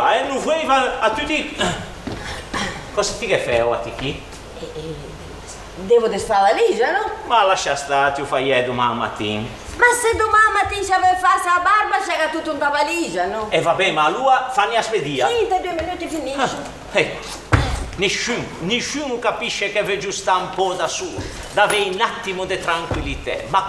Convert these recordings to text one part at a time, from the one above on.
non voleva a tutti... Cosa ti che fai a ti? Devo desfare la valigia, no? Ma lascia stare, ti fai domani mattina. Ma se domani mattina ci aveva fatto la barba, c'era tutta una valigia, no? E vabbè, ma lui fanno a spedia. Sì, tra 2 minuti finisce. Nessuno capisce che vedo sta un po' da solo, da avere un attimo di tranquillità, ma...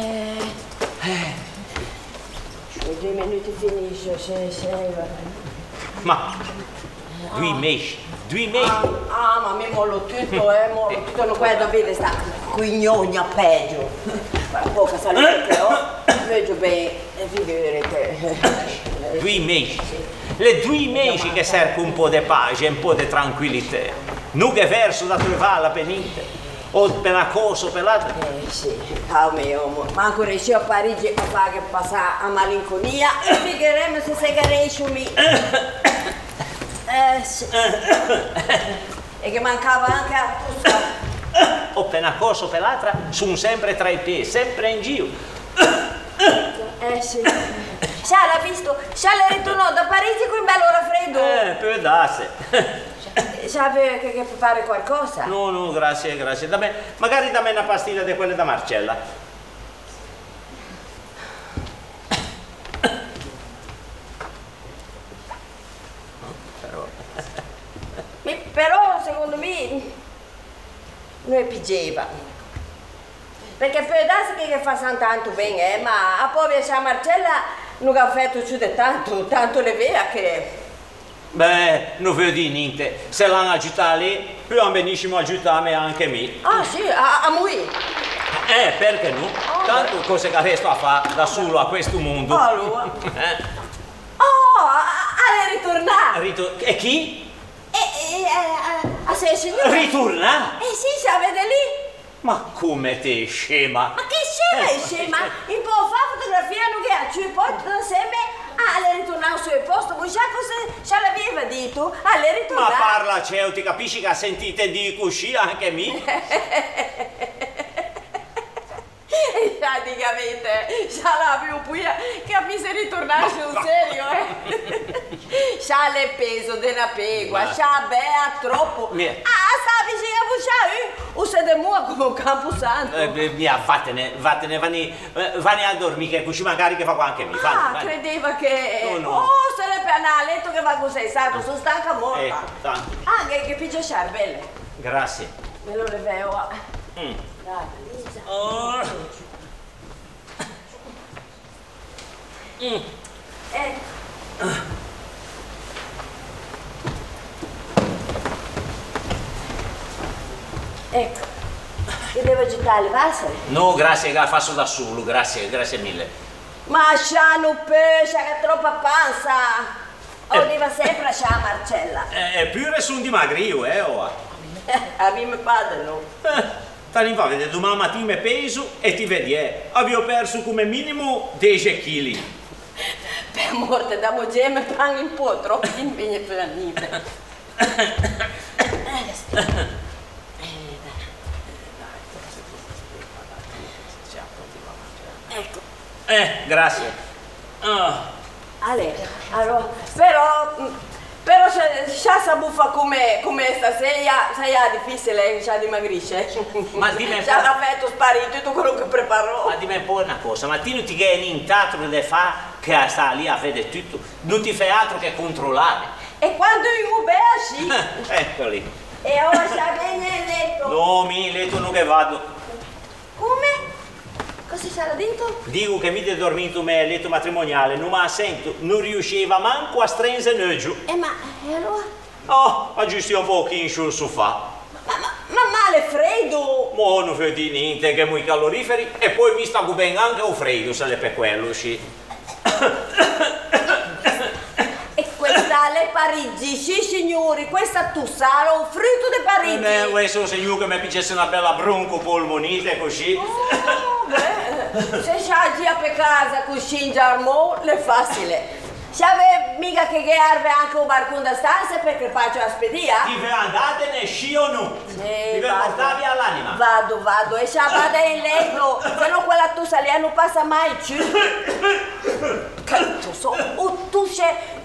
2 minuti finisce, sì. Ma... 2 mesi. Ma mi mollo tutto, non guarda bene, sta quignogna peggio. Poca salute però, vedo bene, figurate. 2 mesi. Le 2 mesi che serve un po' di pace, un po' di tranquillità. Non che verso da trovare la penita, o per una cosa o per l'altra. Sì, mio, ma ancora io a Parigi a fare passare a malinconia, figuremo se sei che riesci mi. Sì. E che mancava anche a O per una cosa o per l'altra, sono sempre tra i piedi, sempre in giro. Sì. Già l'ha visto, già le ritornò da Parigi con un bello raffreddo. Per darsi. Già che preparare qualcosa? No, grazie. Magari dammi una pastiglia di quelle da Marcella. Però secondo me noi piggeva. Perché per darsi che fa tanto bene, ma a povera Marcella non ha fatto più di tanto le vea che... Beh, non vedo di niente. Se l'hanno aiutato lì, può benissimo aiutarmi anche me. Ah sì, a lui? Perché no? Tanto cose che resto a fare da solo a questo mondo. Allora? Alle ritornare! E chi? A sei signora? Ritorna? Sì, si vede lì. Ma come te scema? Ma che scema? Un po' fa fotografia, non che ha, cioè poi tutto insieme alle ritornare al suo posto, voi già cosa l'aveva detto? Alle ritornare. Ma parla Ceo, ti capisci che sentite di così anche me? Praticamente, già la più puia che mi se ritornare sul serio, C'ha le peso della pegua, c'ha bea troppo. Sta vicino a Vuciavi, o se de mua come un camposanto. Via, vattene, vani a dormire, che così magari che fa anche me. Vani. Credeva che... No. Se le per a letto che va così, stato, sono stanca morta. Tanto. Che piccio belle. Grazie. Me lo leveo. Ecco, che devo agitare le vasse? No, grazie, la faccio da solo, grazie mille. Ma c'hanno pesce, che troppa panza! Deve sempre c'ha Marcella. Eppure sono dimagrio, A me mi pare no. Tani va, vedete, domani mattina mi peso e ti vedi, avevo perso come minimo 10 kg. Per morte, da moglie panno un po', troppo impegno per niente. Ecco. Grazie. Allora, però se sa buffa come stasera, sarà difficile già dimagrisce. Ma dimmi già l'affetto sparito, tutto quello che preparò. Ma dimmi un po' una cosa, ma ti non ti viene nient'altro da fare che sta lì a vedere tutto, non ti fai altro che controllare. E quando io beasci? Eccoli. E ora sta bene il letto. No, mi letto non che vado. Come? Cosa c'era dentro? Dico che mi è dormito me a letto matrimoniale, non mi sento, non riusciva manco a stringere giù. Ma e allora? Aggiusti un pochino sul sofà. Ma male freddo! Mo non vedi niente che muy caloriferi e poi mi sta bene anche un freddo se le per quello, sì. E questa è Parigi, sì signori, questa tu sarà un frutto di Parigi. Questo signore che mi piacesse una bella bronco polmonite così. Se c'hai per casa così in giarmo, è facile. Se avete mica che arve anche un barcone da stanza perché faccio la spedia? Ti ve andatene, sì o no? Sì, ti ve portavi all'anima? Vado, e se vado in letto, se no quella tussa lì non passa mai più. Che tu so, o tu sei